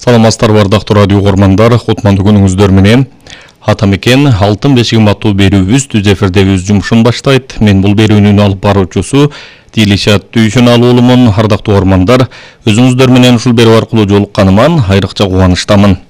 Саламатсыздар бардактуу радио угармандар, кутмандуу күнүңүздөр менен. Атамекен алтын бешигин матуу берүүбүз түз эфирде өз жумушун баштайт. Мен бул берүүнүн алып баруучусу Дилишат Дүйшөналуулумун. Ардактуу угармандар, өзүңүздөр менен ушул берүү аркылуу жолукканыман айрыкча кубанычтамын.